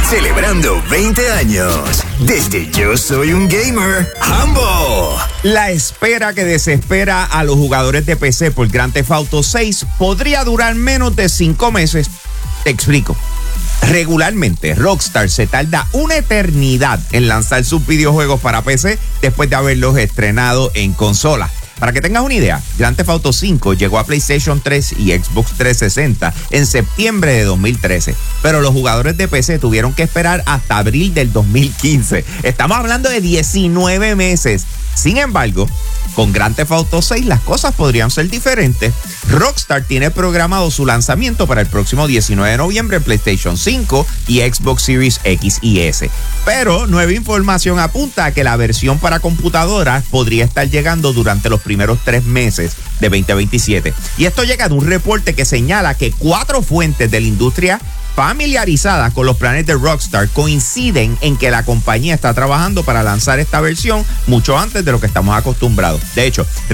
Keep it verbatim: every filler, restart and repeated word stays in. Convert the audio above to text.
Celebrando veinte años. Desde Yo Soy un Gamer, Humble. La espera que desespera a los jugadores de P C por Grand Theft Auto seis podría durar menos de cinco meses. Te explico. Regularmente, Rockstar se tarda una eternidad en lanzar sus videojuegos para P C después de haberlos estrenado en consola. Para que tengas una idea, Grand Theft Auto cinco llegó a PlayStation tres y Xbox trescientos sesenta en septiembre de dos mil trece, pero los jugadores de P C tuvieron que esperar hasta abril del dos mil quince. Estamos hablando de diecinueve meses. Sin embargo, con Grand Theft Auto seis las cosas podrían ser diferentes. Rockstar tiene programado su lanzamiento para el próximo diecinueve de noviembre en PlayStation cinco y Xbox Series X y S. Pero nueva información apunta a que la versión para computadoras podría estar llegando durante los primeros tres meses de veinte veintisiete. Y esto llega de un reporte que señala que cuatro fuentes de la industria familiarizadas con los planes de Rockstar coinciden en que la compañía está trabajando para lanzar esta versión mucho antes de lo que estamos acostumbrados. De hecho,